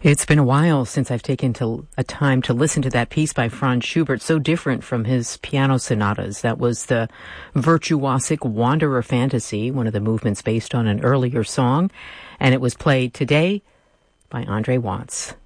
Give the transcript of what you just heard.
It's been a while since I've taken a time to listen to that piece by Franz Schubert, so different from his piano sonatas. That was the virtuosic Wanderer Fantasy, one of the movements based on an earlier song, and it was played today by Andre Watts.